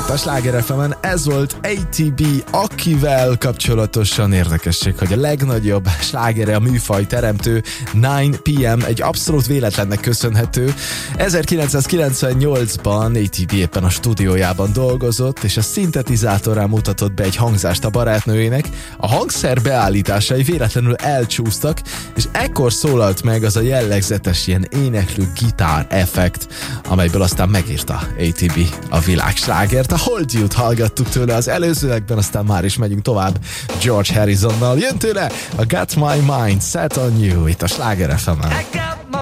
itt a Sláger FM-en. Ez volt ATB, akivel kapcsolatosan érdekesség, hogy a legnagyobb slágere, a műfaj teremtő 9 PM egy abszolút véletlennek köszönhető. 1998-ban ATB éppen a stúdiójában dolgozott, és a szintetizátorán mutatott be egy hangzást a barátnőjének. A hangszer beállításai véletlenül elcsúsztak, és ekkor szólalt meg az a jellegzetes ilyen éneklő gitár effekt, amelyből aztán megírta ATB a világslágert. A Hold You-t hallgattuk tőle az előzőekben, aztán már is megyünk tovább George Harrisonnal. Jön tőle a Got My Mind Set On You itt a Sláger FM-en.